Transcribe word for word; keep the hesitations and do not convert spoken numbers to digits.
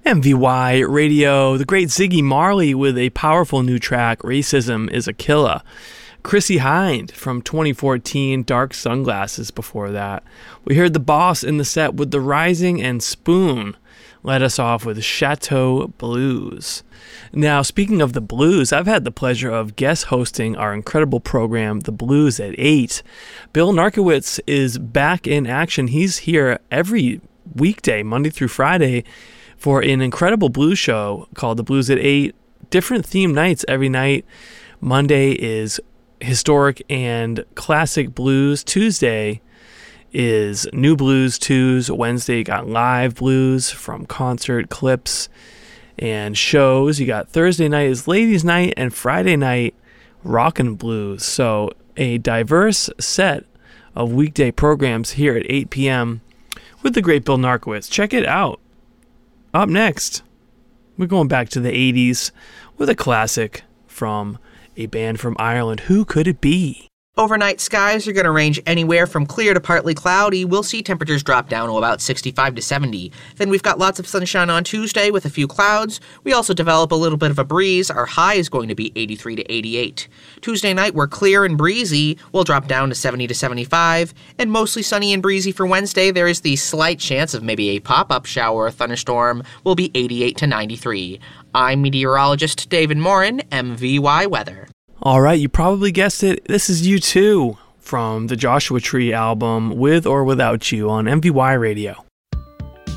M V Y Radio, the great Ziggy Marley with a powerful new track, Racism is a Killer. Chrissie Hynde from twenty fourteen, Dark Sunglasses before that. We heard The Boss in the set with The Rising, and Spoon led us off with Chateau Blues. Now, speaking of the blues, I've had the pleasure of guest hosting our incredible program, The Blues at eight. Bill Narkowitz is back in action. He's here every weekday, Monday through Friday, for an incredible blues show called The Blues at eight. Different theme nights every night. Monday is historic and classic blues. Tuesday is new blues tues. Wednesday you got live blues from concert clips and shows. You got Thursday night is ladies night, and Friday night rockin' blues. So a diverse set of weekday programs here at eight p.m. with the great Bill Narkowitz. Check it out. Up next, we're going back to the eighties with a classic from a band from Ireland. Who could it be? Overnight skies are going to range anywhere from clear to partly cloudy. We'll see temperatures drop down to about sixty-five to seventy. Then we've got lots of sunshine on Tuesday with a few clouds. We also develop a little bit of a breeze. Our high is going to be eighty-three to eighty-eight. Tuesday night, we're clear and breezy. We'll drop down to seventy to seventy-five. And mostly sunny and breezy for Wednesday. There is the slight chance of maybe a pop-up shower or thunderstorm. We'll be eighty-eight to ninety-three. I'm meteorologist David Morin, M V Y Weather. All right, you probably guessed it. This is U two from the Joshua Tree album, With or Without You, on M V Y Radio.